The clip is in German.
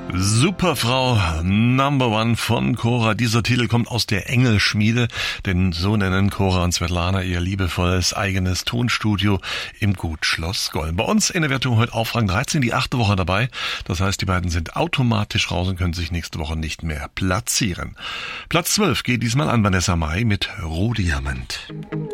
Superfrau Number One von Cora. Dieser Titel kommt aus der Engelschmiede, denn so nennen Cora und Svetlana ihr liebevolles eigenes Tonstudio im Gut Schloss Golm. Bei uns in der Wertung heute auf Rang 13, die 8. Woche dabei. Das heißt, die beiden sind automatisch raus und können sich nächste Woche nicht mehr platzieren. Platz 12 geht diesmal an Vanessa Mai mit Rohdiamant.